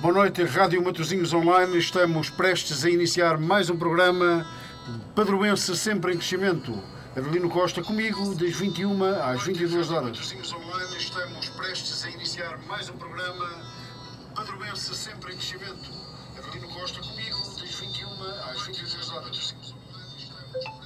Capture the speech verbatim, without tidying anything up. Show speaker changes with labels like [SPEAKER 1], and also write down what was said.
[SPEAKER 1] Boa noite, Rádio Matosinhos Online. Estamos prestes a iniciar mais um programa Padroense sempre em crescimento. Adelino Costa comigo, das vinte e uma às vinte e duas horas. Matosinhos Online. Estamos prestes a iniciar mais um programa Padroense sempre em crescimento. Adelino Costa comigo, das vinte e uma às vinte e duas horas.